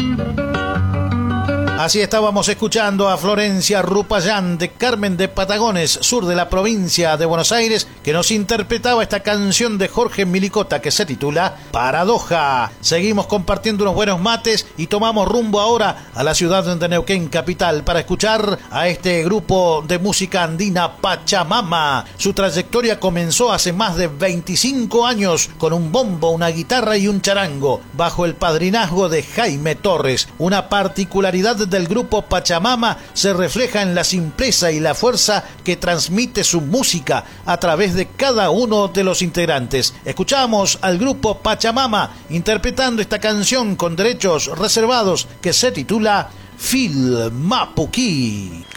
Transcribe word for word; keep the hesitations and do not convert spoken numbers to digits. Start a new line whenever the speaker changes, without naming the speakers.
Así estábamos escuchando a Florencia Rupayán de Carmen de Patagones, sur de la provincia de Buenos Aires, que nos interpretaba esta canción de Jorge Milicota que se titula Paradoja. Seguimos compartiendo unos buenos mates y tomamos rumbo ahora a la ciudad de Neuquén capital para escuchar a este grupo de música andina Pachamama. Su trayectoria comenzó hace más de veinticinco años con un bombo, una guitarra y un charango, bajo el padrinazgo de Jaime Torres. Una particularidad del grupo Pachamama se refleja en la simpleza y la fuerza que transmite su música a través de cada uno de los integrantes. Escuchamos al grupo Pachamama interpretando esta canción con derechos reservados que se titula Phil Mapuquí.